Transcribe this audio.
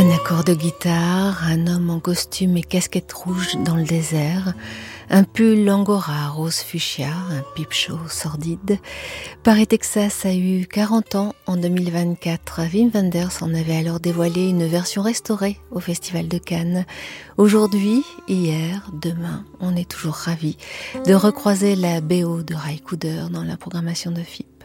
Un accord de guitare, un homme en costume et casquette rouge dans le désert, un pull angora rose fuchsia, un pipe show sordide. Paris, Texas a eu 40 ans en 2024. Wim Wenders en avait alors dévoilé une version restaurée au Festival de Cannes. Aujourd'hui, hier, demain, on est toujours ravis de recroiser la BO de Ry Cooder dans la programmation de FIP.